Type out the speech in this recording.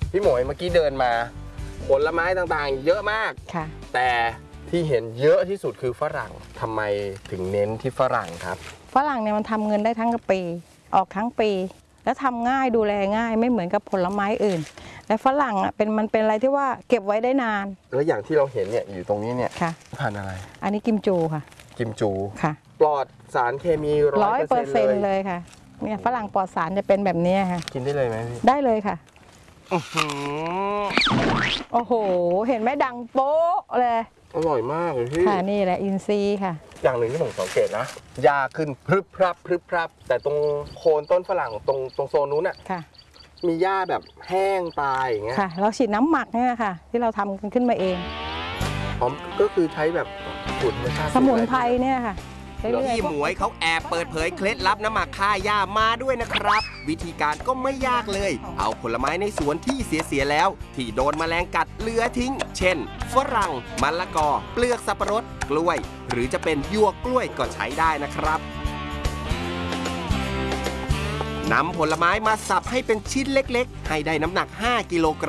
พี่หมวยเมื่อกี้เดินมาผลไม้ต่างๆเยอะมากค่ะแต่ที่เห็นเยอะที่สุดคือฝรั่งทำไมถึงเน้นที่ฝรั่งครับฝรั่งเนี่ยมันทำเงินได้ทั้งปีออกทั้งปีแล้วทำง่ายดูแลง่ายไม่เหมือนกับผลไม้อื่นและฝรั่งอ่ะมันเป็นอะไรที่ว่าเก็บไว้ได้นานแล้วอย่างที่เราเห็นเนี่ยอยู่ตรงนี้เนี่ยค่ะพันธุ์อะไรอันนี้กิมจูค่ะกิมจูค่ะปลอดสารเคมี100% เลยค่ะเนี่ยฝรั่งปลอดสารจะเป็นแบบนี้ค่ะกินได้เลยไหมพี่ได้เลยค่ะโอ้โหเห็นไหมดังโป๊ะเลยอร่อยมากเลยพี่ค่ะนี่แหละอินทรีย์ค่ะอย่างหนึ่งที่ผมสังเกตนะหญ้าขึ้นพรึบพรับแต่ตรงโคนต้นฝรั่งตรงโซนนู้นน่ะค่ะมีหญ้าแบบแห้งตายอย่างเงี้ยค่ะเราฉีดน้ำหมักเนี่ยค่ะที่เราทำกันขึ้นมาเองอ๋อก็คือใช้แบบสมุนไพรเนี่ยค่ะพี่หมวยเขาแอบเปิดเผยเคล็ดลับน้ำหมักฆ่าหญ้ามาด้วยนะครับ วิธีการก็ไม่ยากเลย เอาผลไม้ในสวนที่เสียแล้ว ที่โดนแมลงกัดเหลือทิ้ง เช่นฝรั่งมะละกอเปลือกสับปะรดกล้วย หรือจะเป็นหยวกกล้วยก็ใช้ได้นะครับนำผลไม้มาสับให้เป็นชิ้นเล็กๆให้ได้น้ำหนัก5 กิโลกรัม